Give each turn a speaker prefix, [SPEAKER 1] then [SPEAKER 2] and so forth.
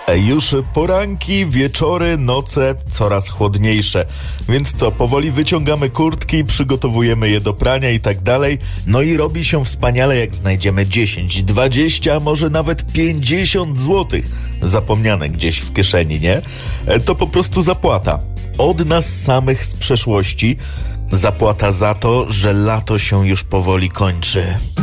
[SPEAKER 1] Już poranki, wieczory, noce coraz chłodniejsze. Więc co, powoli wyciągamy kurtki, przygotowujemy je do prania i tak dalej. No i robi się wspaniale, jak znajdziemy 10, 20, a może nawet 50 złotych zapomniane gdzieś w kieszeni, nie? To po prostu zapłata. Od nas samych z przeszłości. Zapłata za to, że lato się już powoli kończy.